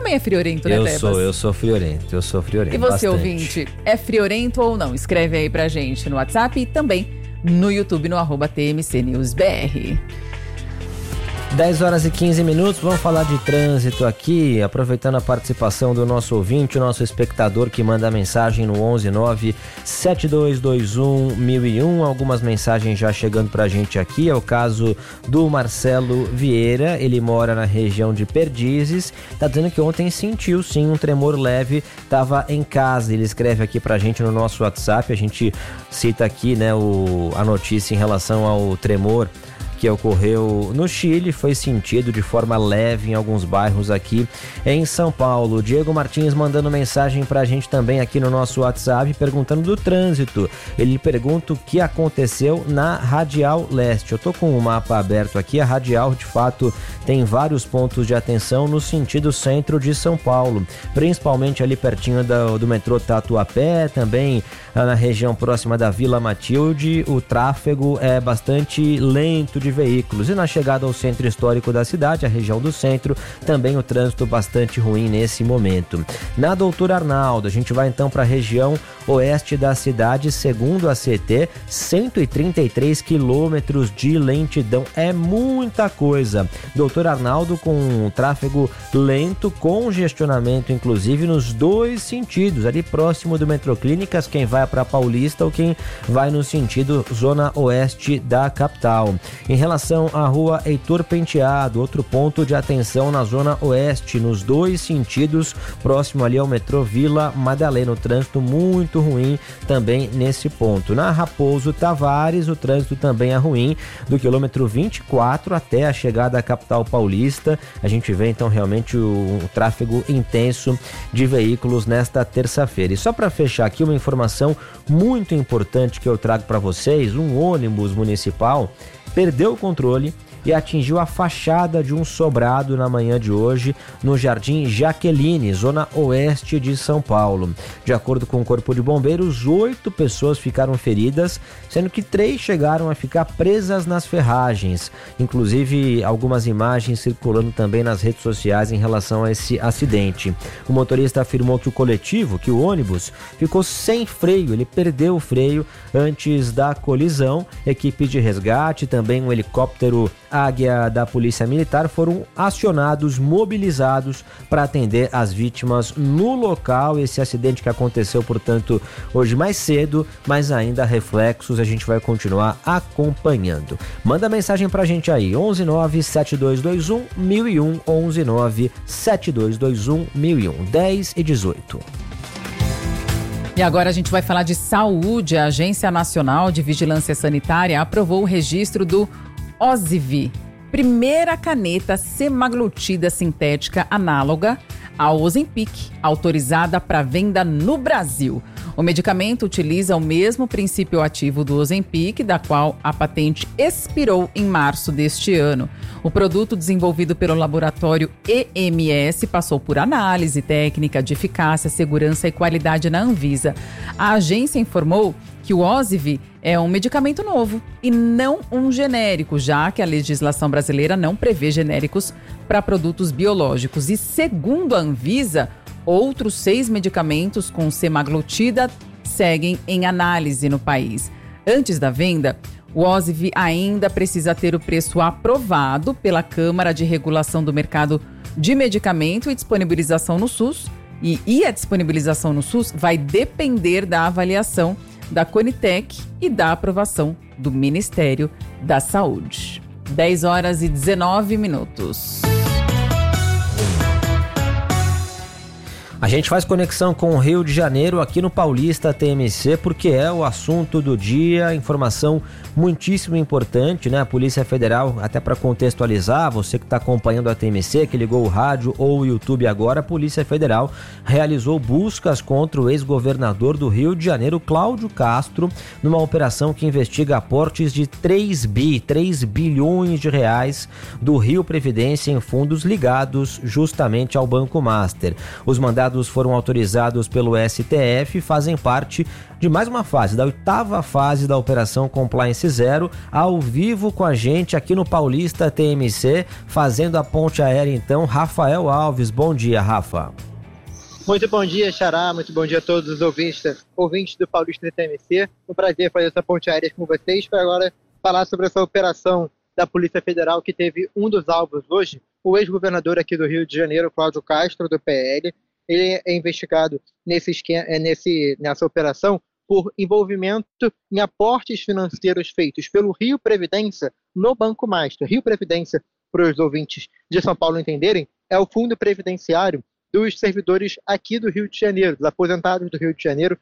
também é friorento, né, Tebas? Eu sou friorento. E você, bastante. ouvinte, é friorento ou não? Escreve aí pra gente no WhatsApp e também no YouTube, no @TMCNewsBR. 10h15, vamos falar de trânsito aqui, aproveitando a participação do nosso ouvinte, o nosso espectador que manda mensagem no 119-7221-1001, algumas mensagens já chegando pra gente aqui, é o caso do Marcelo Vieira, ele mora na região de Perdizes, tá dizendo que ontem sentiu sim um tremor leve, tava em casa, ele escreve aqui pra gente no nosso WhatsApp, a gente cita aqui, né, a notícia em relação ao tremor que ocorreu no Chile, foi sentido de forma leve em alguns bairros aqui em São Paulo. Diego Martins mandando mensagem pra gente também aqui no nosso WhatsApp, perguntando do trânsito. Ele pergunta o que aconteceu na Radial Leste. Eu tô com o mapa aberto aqui, a Radial de fato tem vários pontos de atenção no sentido centro de São Paulo, principalmente ali pertinho do metrô Tatuapé, também na região próxima da Vila Matilde, o tráfego é bastante lento de veículos, e na chegada ao centro histórico da cidade, a região do centro, também o trânsito bastante ruim nesse momento. Na Doutor Arnaldo, a gente vai então para a região oeste da cidade, segundo a CT, 133 quilômetros de lentidão, é muita coisa. Doutor Arnaldo com tráfego lento, congestionamento inclusive nos dois sentidos, ali próximo do Metroclínicas, quem vai para Paulista ou quem vai no sentido zona oeste da capital. Em relação à rua Heitor Penteado, outro ponto de atenção na zona oeste, nos dois sentidos, próximo ali ao metrô Vila Madalena, o trânsito muito ruim também nesse ponto. Na Raposo Tavares, o trânsito também é ruim, do quilômetro 24 até a chegada à capital paulista, a gente vê então realmente o tráfego intenso de veículos nesta terça-feira. E só para fechar aqui uma informação muito importante que eu trago para vocês, um ônibus municipal perdeu o controle e atingiu a fachada de um sobrado na manhã de hoje no Jardim Jaqueline, zona oeste de São Paulo. De acordo com o Corpo de Bombeiros, 8 pessoas ficaram feridas, sendo que 3 chegaram a ficar presas nas ferragens. Inclusive, algumas imagens circulando também nas redes sociais em relação a esse acidente. O motorista afirmou que o coletivo, que o ônibus, ficou sem freio, ele perdeu o freio antes da colisão. Equipe de resgate, também um helicóptero Águia da Polícia Militar foram acionados, mobilizados para atender as vítimas no local. Esse acidente que aconteceu, portanto, hoje mais cedo, mas ainda reflexos a gente vai continuar acompanhando. Manda mensagem pra gente aí, 119-7221-1001, 119-7221-1001, 10 e 18. E agora a gente vai falar de saúde. A Agência Nacional de Vigilância Sanitária aprovou o registro do Ozivy, primeira caneta semaglutida sintética análoga ao Ozempic, autorizada para venda no Brasil. O medicamento utiliza o mesmo princípio ativo do Ozempic, da qual a patente expirou em março deste ano. O produto, desenvolvido pelo laboratório EMS, passou por análise técnica de eficácia, segurança e qualidade na Anvisa. A agência informou que o Ozivy é um medicamento novo e não um genérico, já que a legislação brasileira não prevê genéricos para produtos biológicos. E segundo a Anvisa, outros 6 medicamentos com semaglutida seguem em análise no país. Antes da venda, o Ozivy ainda precisa ter o preço aprovado pela Câmara de Regulação do Mercado de Medicamento e disponibilização no SUS. E a disponibilização no SUS vai depender da avaliação da Conitec e da aprovação do Ministério da Saúde. 10h19. A gente faz conexão com o Rio de Janeiro aqui no Paulista TMC, porque é o assunto do dia, informação muitíssimo importante, né? A Polícia Federal, até para contextualizar, você que está acompanhando a TMC, que ligou o rádio ou o YouTube agora, a Polícia Federal realizou buscas contra o ex-governador do Rio de Janeiro, Cláudio Castro, numa operação que investiga aportes de 3 bilhões de reais do Rio Previdência em fundos ligados justamente ao Banco Master. Os mandados dados foram autorizados pelo STF e fazem parte de mais uma fase, da 8ª fase da Operação Compliance Zero, ao vivo com a gente aqui no Paulista TMC, fazendo a ponte aérea então, Rafael Alves. Bom dia, Rafa. Muito bom dia, Xará, muito bom dia a todos os ouvintes do Paulista TMC. Um prazer fazer essa ponte aérea com vocês para agora falar sobre essa operação da Polícia Federal que teve um dos alvos hoje, o ex-governador aqui do Rio de Janeiro, Cláudio Castro, do PL. Ele é investigado nessa operação por envolvimento em aportes financeiros feitos pelo Rio Previdência no Banco Master. Rio Previdência, para os ouvintes de São Paulo entenderem, é o fundo previdenciário dos servidores aqui do Rio de Janeiro, dos aposentados do Rio de Janeiro.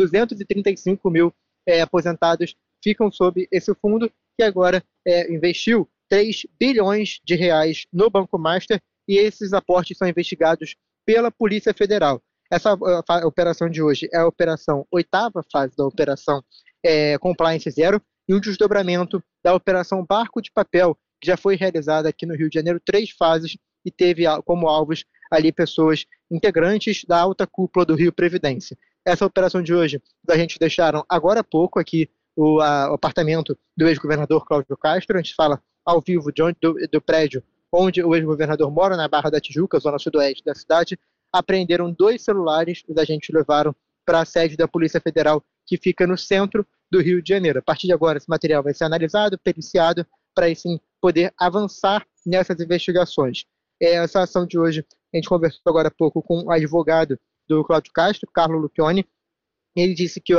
235 mil aposentados ficam sob esse fundo, que agora investiu 3 bilhões de reais no Banco Master, e esses aportes são investigados pela Polícia Federal. Essa operação de hoje é a 8ª fase da Operação Compliance Zero e um desdobramento da Operação Barco de Papel, que já foi realizada aqui no Rio de Janeiro, 3 fases, e teve como alvos ali pessoas integrantes da alta cúpula do Rio Previdência. Essa operação de hoje, a gente deixaram agora há pouco aqui o apartamento do ex-governador Cláudio Castro. A gente fala ao vivo do prédio onde o ex-governador mora, na Barra da Tijuca, zona sudoeste da cidade. Apreenderam 2 celulares, os agentes levaram para a sede da Polícia Federal, que fica no centro do Rio de Janeiro. A partir de agora, esse material vai ser analisado, periciado, para aí sim poder avançar nessas investigações. Essa ação de hoje, a gente conversou agora há pouco com o advogado do Cláudio Castro, Carlo Lucchioni. Ele disse que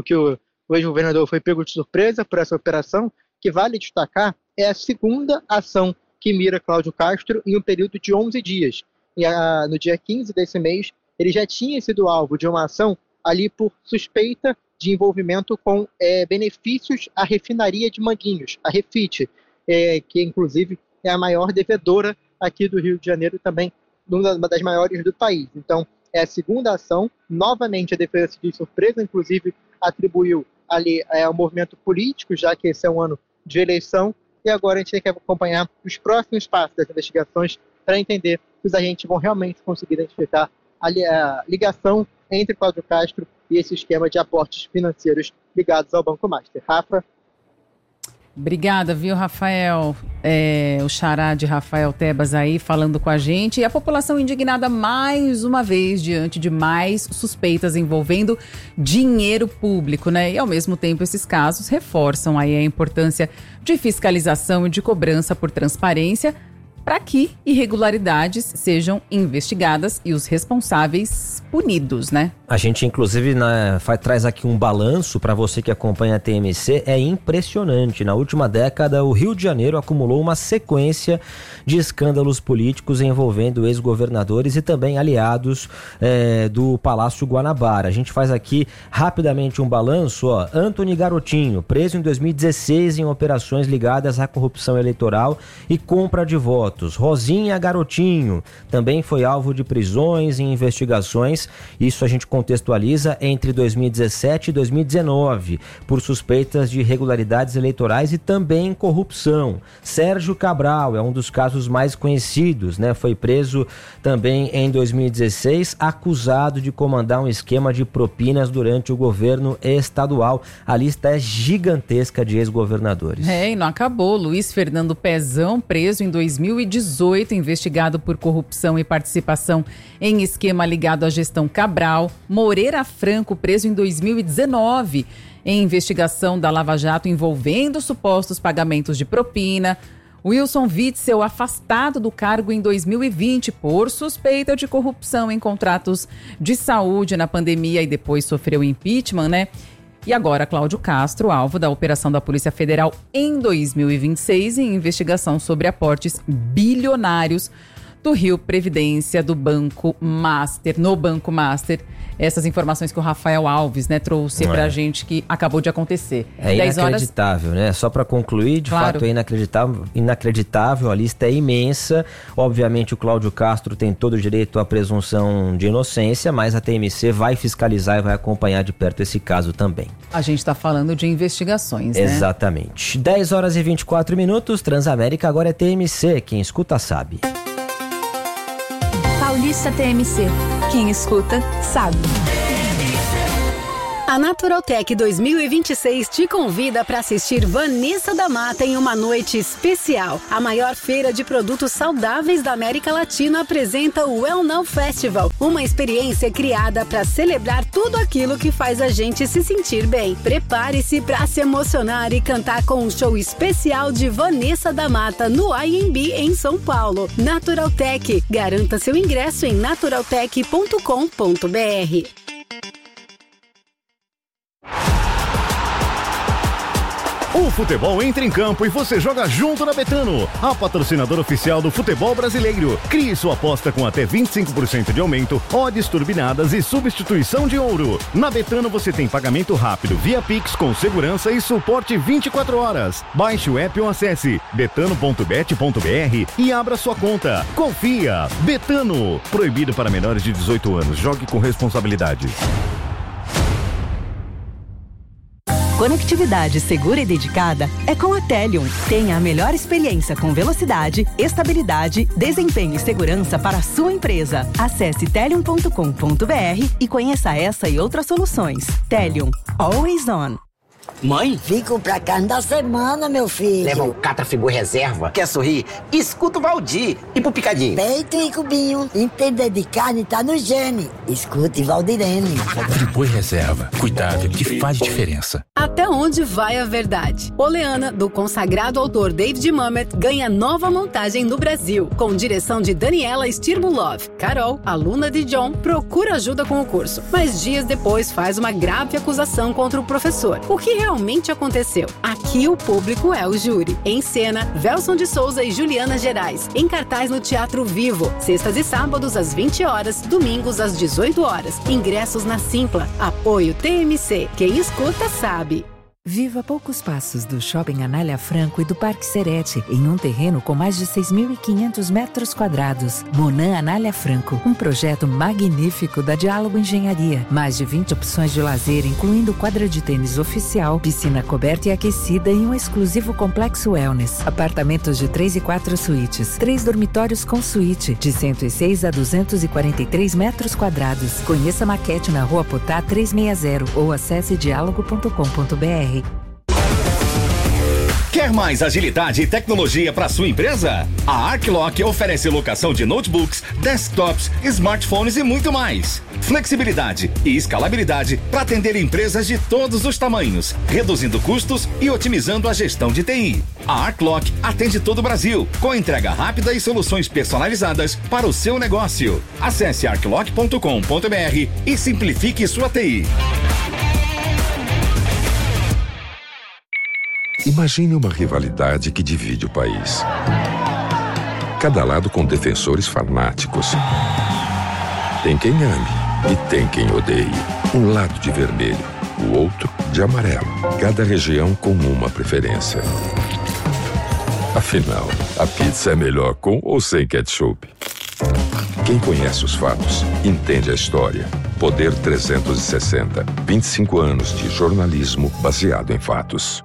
o ex-governador foi pego de surpresa por essa operação, que vale destacar, é a 2ª ação que mira Cláudio Castro em um período de 11 dias. E no dia 15 desse mês, ele já tinha sido alvo de uma ação ali por suspeita de envolvimento com benefícios à refinaria de Manguinhos, a Refit, que inclusive é a maior devedora aqui do Rio de Janeiro e também uma das maiores do país. Então, é a 2ª ação. Novamente, a defesa se diz surpresa, inclusive atribuiu ali ao movimento político, já que esse é um ano de eleição, e agora a gente tem que acompanhar os próximos passos das investigações para entender se os agentes vão realmente conseguir identificar a ligação entre Cláudio Castro e esse esquema de aportes financeiros ligados ao Banco Master. Rafa? Obrigada, viu, Rafael? O xará de Rafael Tebas aí falando com a gente. E a população indignada mais uma vez diante de mais suspeitas envolvendo dinheiro público, né? E ao mesmo tempo esses casos reforçam aí a importância de fiscalização e de cobrança por transparência para que irregularidades sejam investigadas e os responsáveis punidos, né? A gente, inclusive, traz aqui um balanço para você que acompanha a TMC. É impressionante. Na última década, o Rio de Janeiro acumulou uma sequência de escândalos políticos envolvendo ex-governadores e também aliados do Palácio Guanabara. A gente faz aqui rapidamente um balanço. Antony Garotinho, preso em 2016 em operações ligadas à corrupção eleitoral e compra de votos. Rosinha Garotinho também foi alvo de prisões e investigações. Isso a gente contextualiza entre 2017 e 2019 por suspeitas de irregularidades eleitorais e também corrupção. Sérgio Cabral é um dos casos mais conhecidos, né? Foi preso também em 2016, acusado de comandar um esquema de propinas durante o governo estadual. A lista é gigantesca de ex-governadores. E não acabou. Luiz Fernando Pezão, preso em 2018, investigado por corrupção e participação em esquema ligado à gestão Cabral. Moreira Franco, preso em 2019, em investigação da Lava Jato envolvendo supostos pagamentos de propina. Wilson Witzel, afastado do cargo em 2020 por suspeita de corrupção em contratos de saúde na pandemia e depois sofreu impeachment, né? E agora Cláudio Castro, alvo da operação da Polícia Federal em 2026 em investigação sobre aportes bilionários do Rio Previdência do Banco Master, no Banco Master. Essas informações que o Rafael Alves, né, trouxe pra gente que acabou de acontecer. É inacreditável, né? Só para concluir, de fato é inacreditável, a lista é imensa. Obviamente o Cláudio Castro tem todo o direito à presunção de inocência, mas a TMC vai fiscalizar e vai acompanhar de perto esse caso também. A gente está falando de investigações, né? Exatamente. 10 horas e 24 minutos, Transamérica agora é TMC, quem escuta sabe. Paulista TMC. Quem escuta, sabe. A Naturaltech 2026 te convida para assistir Vanessa da Mata em uma noite especial. A maior feira de produtos saudáveis da América Latina apresenta o Well Now Festival, uma experiência criada para celebrar tudo aquilo que faz a gente se sentir bem. Prepare-se para se emocionar e cantar com um show especial de Vanessa da Mata no IMB em São Paulo. Naturaltech. Garanta seu ingresso em naturaltech.com.br. O futebol entra em campo e você joga junto na Betano, a patrocinadora oficial do futebol brasileiro. Crie sua aposta com até 25% de aumento, odds turbinadas e substituição de ouro. Na Betano você tem pagamento rápido via Pix com segurança e suporte 24 horas. Baixe o app ou acesse betano.bet.br e abra sua conta. Confia! Betano. Proibido para menores de 18 anos. Jogue com responsabilidade. Conectividade segura e dedicada é com a Telium. Tenha a melhor experiência com velocidade, estabilidade, desempenho e segurança para a sua empresa. Acesse telium.com.br e conheça essa e outras soluções. Telium. Always on. Mãe? Fico pra carne da semana, meu filho. Leva o Catrafigu Reserva. Quer sorrir? Escuta o Valdir. E pro Picadinho? Peito e cubinho. Entender de carne tá no gene. Escute Valdirene. Friboi Reserva. Cuidado que faz diferença. Até onde vai a verdade? Oleana, do consagrado autor David Mamet, ganha nova montagem no Brasil. Com direção de Daniela Stirbulov. Carol, aluna de John, procura ajuda com o curso. Mas dias depois faz uma grave acusação contra o professor. O que realmente aconteceu? Aqui o público é o júri. Em cena, Velson de Souza e Juliana Gerais. Em cartaz no Teatro Vivo. Sextas e sábados às 20 horas, domingos às 18 horas. Ingressos na Simpla. Apoio TMC. Quem escuta sabe. Viva a poucos passos do Shopping Anália Franco e do Parque Serete, em um terreno com mais de 6.500 metros quadrados. Monan Anália Franco, um projeto magnífico da Diálogo Engenharia. Mais de 20 opções de lazer, incluindo quadra de tênis oficial, piscina coberta e aquecida e um exclusivo complexo wellness. Apartamentos de 3 e 4 suítes, 3 dormitórios com suíte, de 106 a 243 metros quadrados. Conheça a maquete na Rua Potá 360 ou acesse diálogo.com.br. Quer mais agilidade e tecnologia para sua empresa? A Arclock oferece locação de notebooks, desktops, smartphones e muito mais. Flexibilidade e escalabilidade para atender empresas de todos os tamanhos, reduzindo custos e otimizando a gestão de TI. A Arclock atende todo o Brasil, com entrega rápida e soluções personalizadas para o seu negócio. Acesse arclock.com.br e simplifique sua TI. Imagine uma rivalidade que divide o país. Cada lado com defensores fanáticos. Tem quem ame e tem quem odeie. Um lado de vermelho, o outro de amarelo. Cada região com uma preferência. Afinal, a pizza é melhor com ou sem ketchup? Quem conhece os fatos, entende a história. Poder 360. 25 anos de jornalismo baseado em fatos.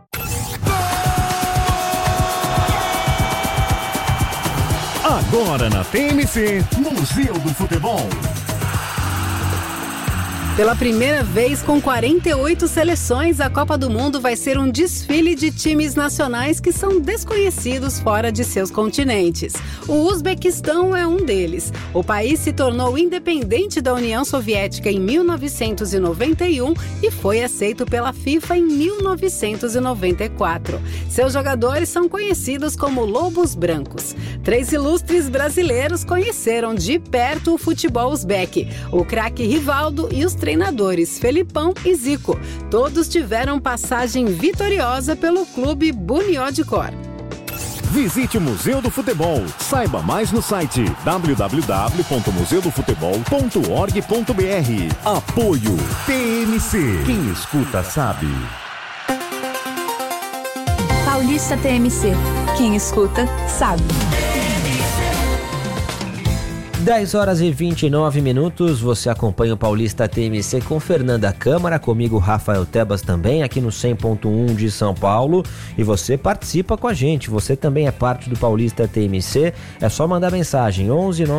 Agora na TMC, Museu do Futebol. Pela primeira vez, com 48 seleções, a Copa do Mundo vai ser um desfile de times nacionais que são desconhecidos fora de seus continentes. O Uzbequistão é um deles. O país se tornou independente da União Soviética em 1991 e foi aceito pela FIFA em 1994. Seus jogadores são conhecidos como Lobos Brancos. 3 ilustres brasileiros conheceram de perto o futebol uzbeque, o craque Rivaldo e os treinadores Felipão e Zico. Todos tiveram passagem vitoriosa pelo clube Bunyodkor. Visite o Museu do Futebol. Saiba mais no site www.museudofutebol.org.br. Apoio TMC. Quem escuta sabe. Paulista TMC. Quem escuta sabe. 10 horas e 29 minutos, você acompanha o Paulista TMC com Fernanda Câmara, comigo Rafael Tebas também, aqui no 100.1 de São Paulo, e você participa com a gente, você também é parte do Paulista TMC, é só mandar mensagem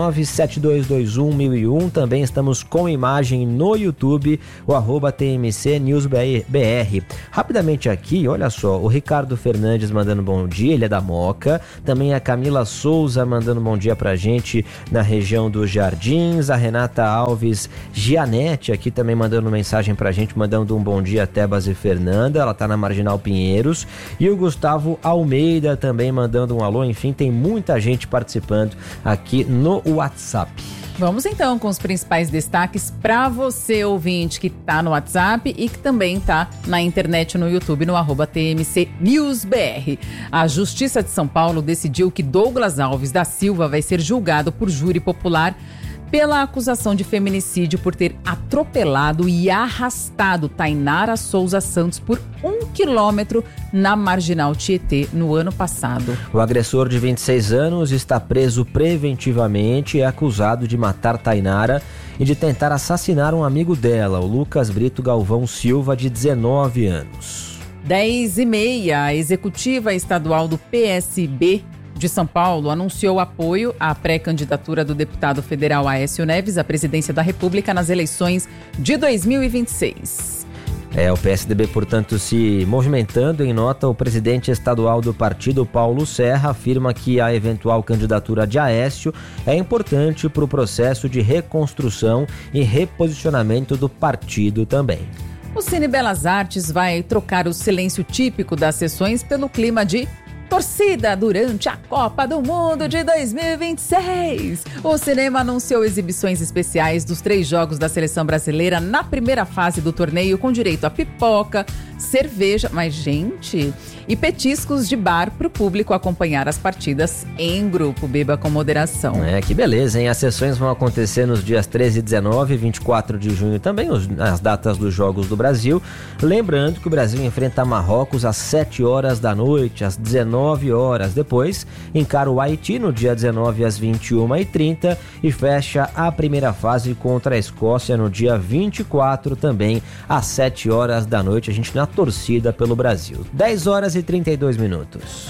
11972211001, também estamos com imagem no YouTube, o @TMC News BR. Rapidamente aqui, olha só, o Ricardo Fernandes mandando bom dia, ele é da Moca, também a Camila Souza mandando bom dia pra gente na região dos Jardins, a Renata Alves Gianete aqui também mandando mensagem pra gente, mandando um bom dia a Tebas e Fernanda, ela tá na Marginal Pinheiros, e o Gustavo Almeida também mandando um alô, enfim, tem muita gente participando aqui no WhatsApp. Vamos então com os principais destaques para você, ouvinte, que está no WhatsApp e que também está na internet no YouTube, no @TMC News BR. A Justiça de São Paulo decidiu que Douglas Alves da Silva vai ser julgado por júri popular pela acusação de feminicídio por ter atropelado e arrastado Tainara Souza Santos por 1 quilômetro na Marginal Tietê no ano passado. O agressor de 26 anos está preso preventivamente e é acusado de matar Tainara e de tentar assassinar um amigo dela, o Lucas Brito Galvão Silva, de 19 anos. 10h30, a executiva estadual do PSB de São Paulo anunciou apoio à pré-candidatura do deputado federal Aécio Neves à presidência da República nas eleições de 2026. O PSDB, portanto, se movimentando. Em nota, o presidente estadual do partido, Paulo Serra, afirma que a eventual candidatura de Aécio é importante para o processo de reconstrução e reposicionamento do partido também. O Cine Belas Artes vai trocar o silêncio típico das sessões pelo clima de torcida durante a Copa do Mundo de 2026. O cinema anunciou exibições especiais dos 3 jogos da seleção brasileira na primeira fase do torneio, com direito a pipoca, cerveja, e petiscos de bar para o público acompanhar as partidas em grupo. Beba com moderação. Que beleza, hein? As sessões vão acontecer nos dias 13 e 19 e 24 de junho também, as datas dos Jogos do Brasil. Lembrando que o Brasil enfrenta Marrocos às 7 horas da noite, às 19 horas. Depois, encara o Haiti no dia 19 às 21h30 e fecha a primeira fase contra a Escócia no dia 24, também às 7 horas da noite. A gente na torcida pelo Brasil. 10 horas e 32 minutos.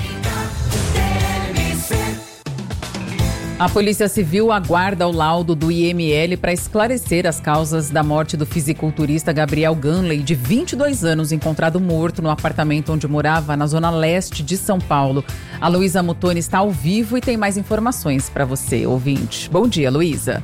A Polícia Civil aguarda o laudo do IML para esclarecer as causas da morte do fisiculturista Gabriel Ganley, de 22 anos, encontrado morto no apartamento onde morava na zona leste de São Paulo. A Luísa Mutoni está ao vivo e tem mais informações para você, ouvinte. Bom dia, Luísa.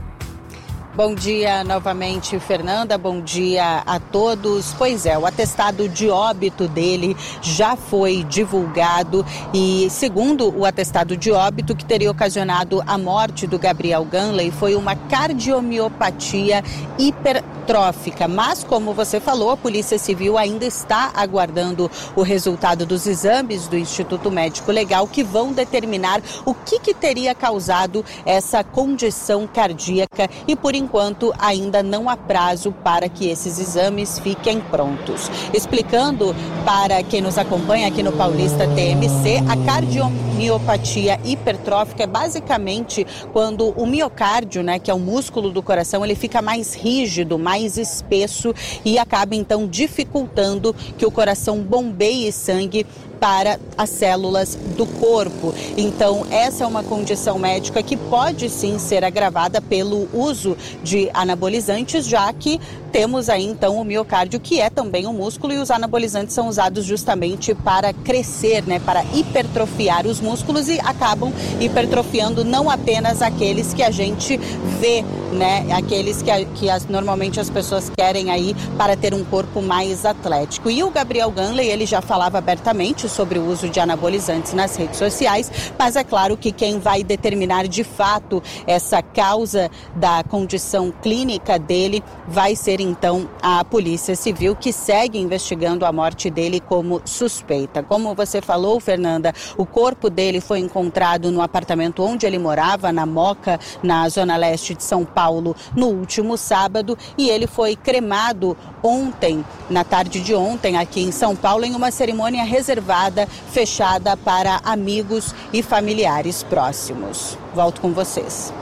Bom dia novamente, Fernanda. Bom dia a todos. Pois é, o atestado de óbito dele já foi divulgado e, segundo o atestado de óbito que teria ocasionado a morte do Gabriel Ganley, foi uma cardiomiopatia hipertrófica. Mas, como você falou, a Polícia Civil ainda está aguardando o resultado dos exames do Instituto Médico Legal, que vão determinar o que teria causado essa condição cardíaca e, por enquanto, ainda não há prazo para que esses exames fiquem prontos. Explicando para quem nos acompanha aqui no Paulista TMC, a cardiomiopatia hipertrófica é basicamente quando o miocárdio, que é o músculo do coração, ele fica mais rígido, mais espesso e acaba então dificultando que o coração bombeie sangue para as células do corpo. Então, essa é uma condição médica que pode sim ser agravada pelo uso de anabolizantes, já que temos aí então o miocárdio, que é também um músculo, e os anabolizantes são usados justamente para crescer, para hipertrofiar os músculos, e acabam hipertrofiando não apenas aqueles que a gente vê, aqueles que normalmente as pessoas querem aí para ter um corpo mais atlético. E o Gabriel Ganley, ele já falava abertamente sobre o uso de anabolizantes nas redes sociais, mas é claro que quem vai determinar de fato essa causa da condição clínica dele vai ser então a Polícia Civil, que segue investigando a morte dele como suspeita. Como você falou, Fernanda, o corpo dele foi encontrado no apartamento onde ele morava, na Moca, na zona leste de São Paulo, no último sábado, e ele foi cremado ontem, na tarde de ontem, aqui em São Paulo, em uma cerimônia reservada, fechada para amigos e familiares próximos. Volto com vocês.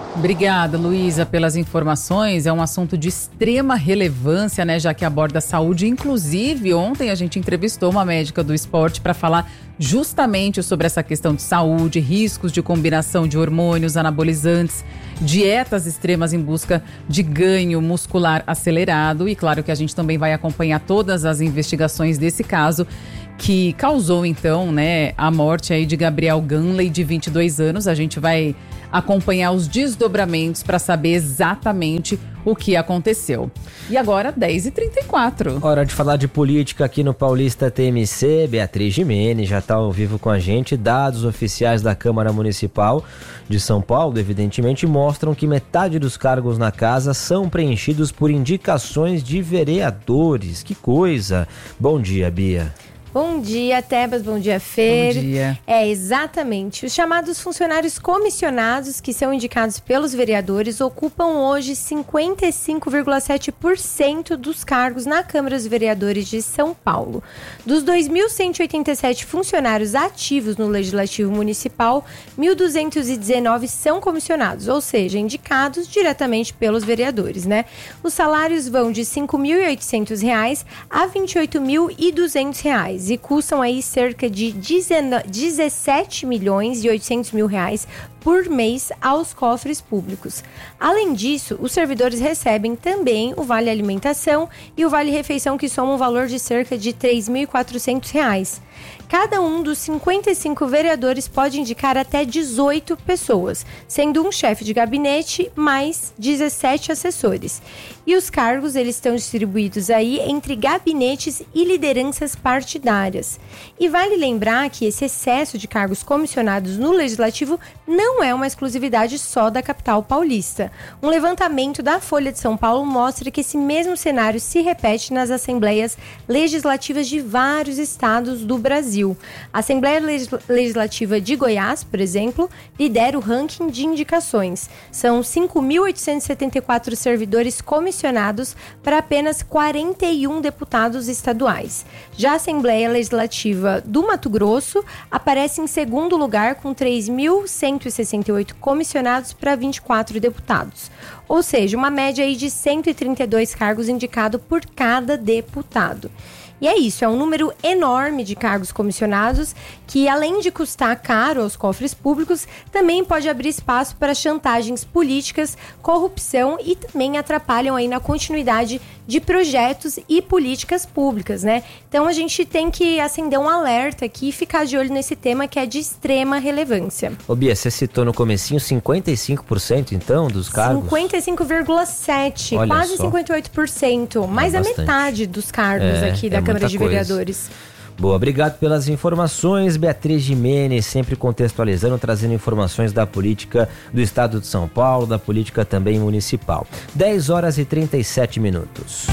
Obrigada, Luísa, pelas informações. É um assunto de extrema relevância, né, já que aborda a saúde. Inclusive, ontem a gente entrevistou uma médica do esporte para falar justamente sobre essa questão de saúde, riscos de combinação de hormônios, anabolizantes, dietas extremas em busca de ganho muscular acelerado. E claro que a gente também vai acompanhar todas as investigações desse caso, que causou, então, né, a morte aí de Gabriel Ganley, de 22 anos. A gente vai acompanhar os desdobramentos para saber exatamente o que aconteceu. E agora, 10h34. Hora de falar de política aqui no Paulista TMC. Beatriz Gimenez já está ao vivo com a gente. Dados oficiais da Câmara Municipal de São Paulo, evidentemente, mostram que metade dos cargos na casa são preenchidos por indicações de vereadores. Que coisa! Bom dia, Bia. Bom dia, Tebas. Bom dia, Fer. Bom dia. Exatamente. Os chamados funcionários comissionados, que são indicados pelos vereadores, ocupam hoje 55,7% dos cargos na Câmara dos Vereadores de São Paulo. Dos 2.187 funcionários ativos no Legislativo Municipal, 1.219 são comissionados, ou seja, indicados diretamente pelos vereadores, né? Os salários vão de R$ 5.800 a R$ 28.200. E custam aí cerca de 17 milhões e 800 mil reais por mês aos cofres públicos. Além disso, os servidores recebem também o Vale Alimentação e o Vale Refeição, que somam um valor de cerca de R$ 3.400. Cada um dos 55 vereadores pode indicar até 18 pessoas, sendo um chefe de gabinete mais 17 assessores. E os cargos, eles estão distribuídos aí entre gabinetes e lideranças partidárias. E vale lembrar que esse excesso de cargos comissionados no Legislativo não é uma exclusividade só da capital paulista. Um levantamento da Folha de São Paulo mostra que esse mesmo cenário se repete nas assembleias legislativas de vários estados do Brasil. A Assembleia Legislativa de Goiás, por exemplo, lidera o ranking de indicações. São 5.874 servidores comissionados para apenas 41 deputados estaduais. Já a Assembleia Legislativa do Mato Grosso aparece em segundo lugar com 3.168 comissionados para 24 deputados. Ou seja, uma média aí de 132 cargos indicados por cada deputado. E é isso, é um número enorme de cargos comissionados que, além de custar caro aos cofres públicos, também pode abrir espaço para chantagens políticas, corrupção e também atrapalham aí na continuidade de projetos e políticas públicas, né? Então a gente tem que acender um alerta aqui e ficar de olho nesse tema que é de extrema relevância. Ô Bia, você citou no comecinho 55% então dos cargos? 55,7%, quase só. 58%, mais da metade dos cargos aqui da Câmara de Vereadores. Boa, obrigado pelas informações. Beatriz Gimenez, sempre contextualizando, trazendo informações da política do estado de São Paulo, da política também municipal. 10h37.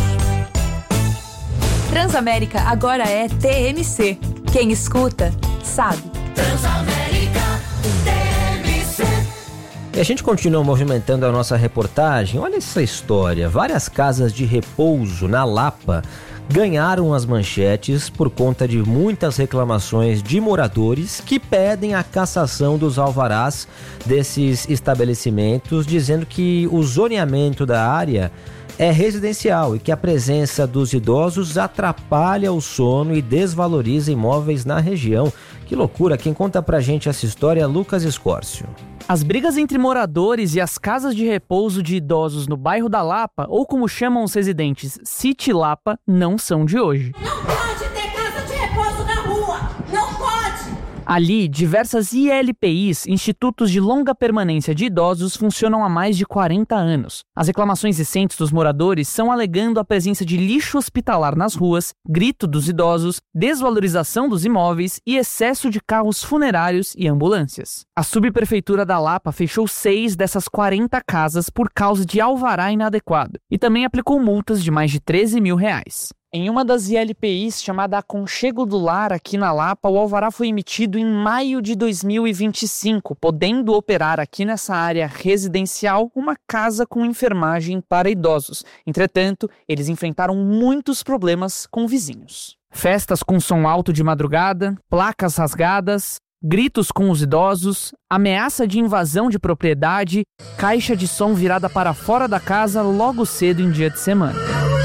Transamérica agora é TMC. Quem escuta, sabe. Transamérica TMC. E a gente continua movimentando a nossa reportagem. Olha essa história. Várias casas de repouso na Lapa ganharam as manchetes por conta de muitas reclamações de moradores que pedem a cassação dos alvarás desses estabelecimentos, dizendo que o zoneamento da área é residencial e que a presença dos idosos atrapalha o sono e desvaloriza imóveis na região. Que loucura! Quem conta pra gente essa história é Lucas Escórcio. As brigas entre moradores e as casas de repouso de idosos no bairro da Lapa, ou como chamam os residentes, City Lapa, não são de hoje. Não pode ter casa de repouso na rua! Não pode! Ali, diversas ILPIs, Institutos de Longa Permanência de Idosos, funcionam há mais de 40 anos. As reclamações recentes dos moradores são alegando a presença de lixo hospitalar nas ruas, grito dos idosos, desvalorização dos imóveis e excesso de carros funerários e ambulâncias. A subprefeitura da Lapa fechou 6 dessas 40 casas por causa de alvará inadequado e também aplicou multas de mais de R$13 mil. Em uma das ILPIs, chamada Aconchego do Lar, aqui na Lapa, o alvará foi emitido em maio de 2025, podendo operar aqui nessa área residencial uma casa com enfermagem para idosos. Entretanto, eles enfrentaram muitos problemas com vizinhos. Festas com som alto de madrugada, placas rasgadas, gritos com os idosos, ameaça de invasão de propriedade, caixa de som virada para fora da casa logo cedo em dia de semana.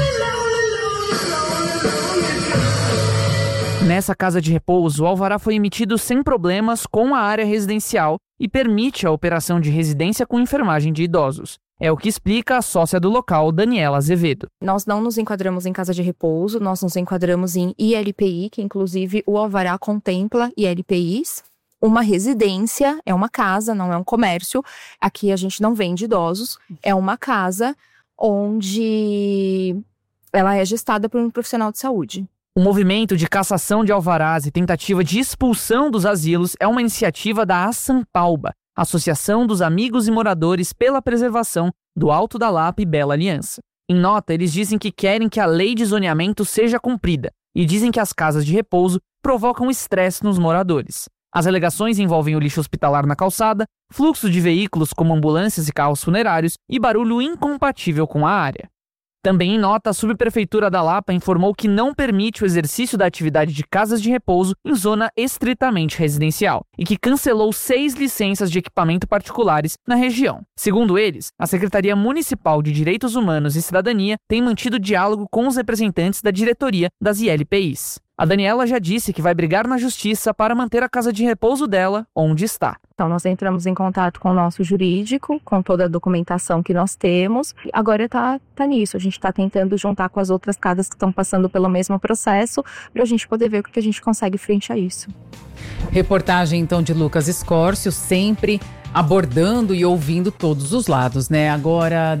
Nessa casa de repouso, o alvará foi emitido sem problemas com a área residencial e permite a operação de residência com enfermagem de idosos. É o que explica a sócia do local, Daniela Azevedo. Nós não nos enquadramos em casa de repouso, nós nos enquadramos em ILPI, que inclusive o alvará contempla ILPIs. Uma residência é uma casa, não é um comércio. Aqui a gente não vende idosos. É uma casa onde ela é gestada por um profissional de saúde. O movimento de cassação de alvarás e tentativa de expulsão dos asilos é uma iniciativa da Assampalba, Associação dos Amigos e Moradores pela Preservação do Alto da Lapa e Bela Aliança. Em nota, eles dizem que querem que a lei de zoneamento seja cumprida e dizem que as casas de repouso provocam estresse nos moradores. As alegações envolvem o lixo hospitalar na calçada, fluxo de veículos como ambulâncias e carros funerários e barulho incompatível com a área. Também em nota, a Subprefeitura da Lapa informou que não permite o exercício da atividade de casas de repouso em zona estritamente residencial e que cancelou 6 licenças de equipamento particulares na região. Segundo eles, a Secretaria Municipal de Direitos Humanos e Cidadania tem mantido diálogo com os representantes da diretoria das ILPIs. A Daniela já disse que vai brigar na justiça para manter a casa de repouso dela onde está. Então, nós entramos em contato com o nosso jurídico, com toda a documentação que nós temos. Agora tá nisso, a gente está tentando juntar com as outras casas que estão passando pelo mesmo processo, para a gente poder ver o que a gente consegue frente a isso. Reportagem, então, de Lucas Escórcio, sempre abordando e ouvindo todos os lados, né? Agora,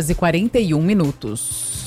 10h41.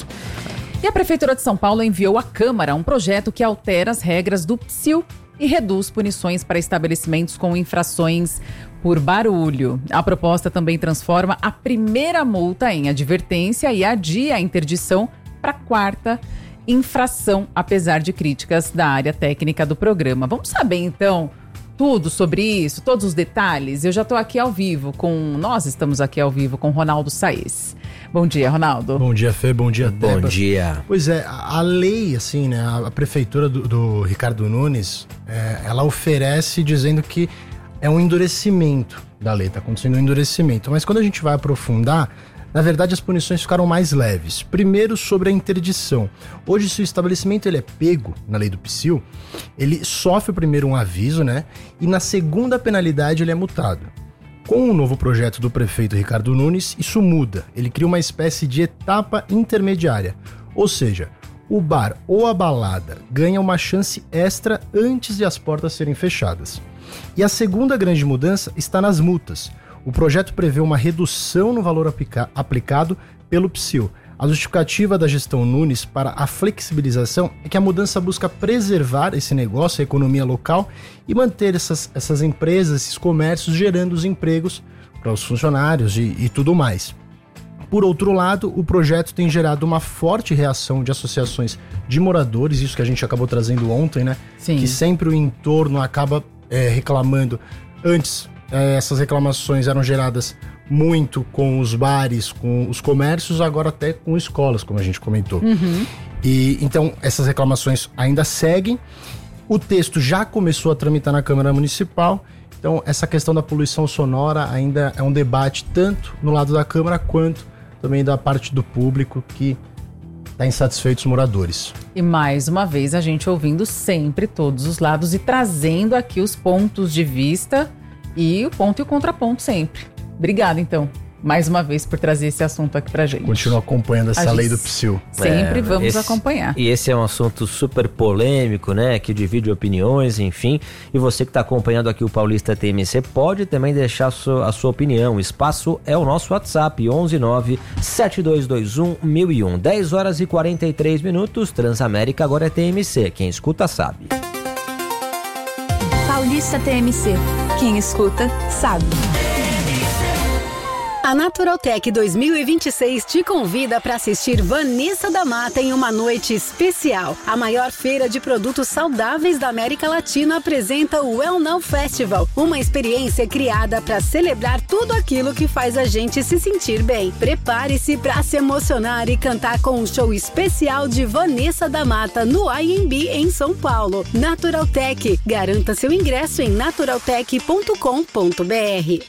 E a Prefeitura de São Paulo enviou à Câmara um projeto que altera as regras do PSIL e reduz punições para estabelecimentos com infrações por barulho. A proposta também transforma a primeira multa em advertência e adia a interdição para a 4ª infração, apesar de críticas da área técnica do programa. Vamos saber, então, tudo sobre isso, todos os detalhes? Eu já estou aqui ao vivo nós estamos aqui ao vivo com Ronaldo Saez. Bom dia, Ronaldo. Bom dia, Fê. Bom dia, Débora. Bom dia. Pois é, a lei, assim, né, a prefeitura do Ricardo Nunes, ela oferece dizendo que é um endurecimento da lei, tá acontecendo um endurecimento. Mas quando a gente vai aprofundar, na verdade as punições ficaram mais leves. Primeiro, sobre a interdição. Hoje, se o estabelecimento ele é pego na lei do PSIL, ele sofre primeiro um aviso, né? E na segunda penalidade ele é multado. Com o novo projeto do prefeito Ricardo Nunes, isso muda. Ele cria uma espécie de etapa intermediária. Ou seja, o bar ou a balada ganha uma chance extra antes de as portas serem fechadas. E a segunda grande mudança está nas multas. O projeto prevê uma redução no valor aplicado pelo PSIL. A justificativa da gestão Nunes para a flexibilização é que a mudança busca preservar esse negócio, a economia local, e manter essas empresas, esses comércios, gerando os empregos para os funcionários e tudo mais. Por outro lado, o projeto tem gerado uma forte reação de associações de moradores, isso que a gente acabou trazendo ontem, né? Sim. Que sempre o entorno acaba reclamando. Antes, essas reclamações eram geradas muito com os bares, com os comércios, agora até com escolas, como a gente comentou. Uhum. E então essas reclamações ainda seguem. O texto já começou a tramitar na Câmara Municipal. Então essa questão da poluição sonora ainda é um debate tanto no lado da Câmara quanto também da parte do público que está insatisfeito, os moradores. E mais uma vez a gente ouvindo sempre todos os lados e trazendo aqui os pontos de vista e o ponto e o contraponto sempre. Obrigada, então, mais uma vez por trazer esse assunto aqui pra gente. Continua acompanhando essa lei do PSIL. Sempre vamos acompanhar. E esse é um assunto super polêmico, né? Que divide opiniões, enfim. E você que está acompanhando aqui o Paulista TMC pode também deixar a sua opinião. O espaço é o nosso WhatsApp, 119-7221-1001. 10h43. Transamérica agora é TMC. Quem escuta sabe. Paulista TMC. Quem escuta sabe. A Naturaltech 2026 te convida para assistir Vanessa da Mata em uma noite especial. A maior feira de produtos saudáveis da América Latina apresenta o Well Now Festival, uma experiência criada para celebrar tudo aquilo que faz a gente se sentir bem. Prepare-se para se emocionar e cantar com um show especial de Vanessa da Mata no IMB em São Paulo. Naturaltech. Garanta seu ingresso em naturaltech.com.br.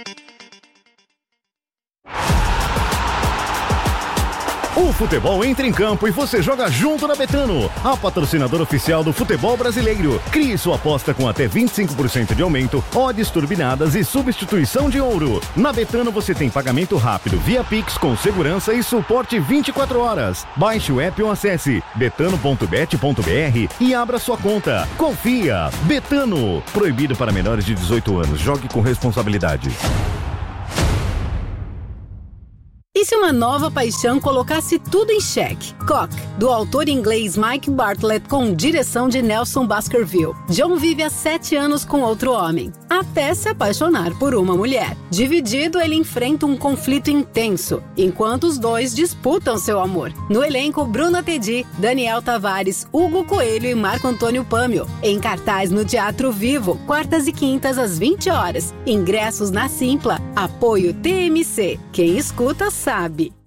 O futebol entra em campo e você joga junto na Betano, a patrocinadora oficial do futebol brasileiro. Crie sua aposta com até 25% de aumento, odds turbinadas e substituição de ouro. Na Betano você tem pagamento rápido via Pix com segurança e suporte 24 horas. Baixe o app ou acesse betano.bet.br e abra sua conta. Confia! Betano. Proibido para menores de 18 anos. Jogue com responsabilidade. E se uma nova paixão colocasse tudo em xeque? Cock, do autor inglês Mike Bartlett, com direção de Nelson Baskerville. John vive há 7 anos com outro homem, até se apaixonar por uma mulher. Dividido, ele enfrenta um conflito intenso, enquanto os dois disputam seu amor. No elenco, Bruna Tedi, Daniel Tavares, Hugo Coelho e Marco Antônio Pâmio. Em cartaz no Teatro Vivo, quartas e quintas às 20 horas. Ingressos na Simpla. Apoio TMC. Quem escuta sabe.